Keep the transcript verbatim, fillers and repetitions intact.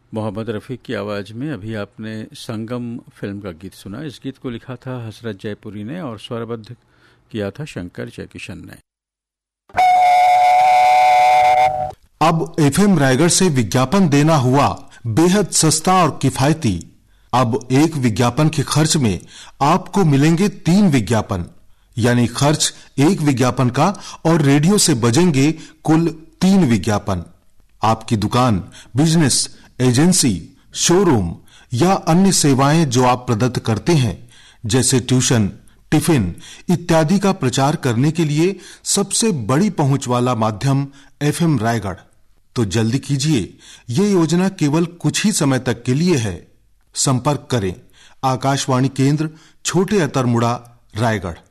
मोहम्मद रफ़ी की आवाज़ में अभी आपने संगम फिल्म का गीत सुना। इस गीत को लिखा था हसरत जयपुरी ने और स्वरबद्ध किया था शंकर जयकिशन ने। अब एफएम रायगढ़ से विज्ञापन देना हुआ बेहद सस्ता और किफायती। अब एक विज्ञापन के खर्च में आपको मिलेंगे तीन विज्ञापन, यानी खर्च एक विज्ञापन का और रेडियो से बजेंगे कुल तीन विज्ञापन। आपकी दुकान, बिजनेस, एजेंसी, शोरूम या अन्य सेवाएं जो आप प्रदत्त करते हैं, जैसे ट्यूशन, टिफिन इत्यादि का प्रचार करने के लिए सबसे बड़ी पहुंच वाला माध्यम एफएम रायगढ़। तो जल्दी कीजिए, ये योजना केवल कुछ ही समय तक के लिए है। संपर्क करें आकाशवाणी केंद्र, छोटे अतरमुड़ा, रायगढ़।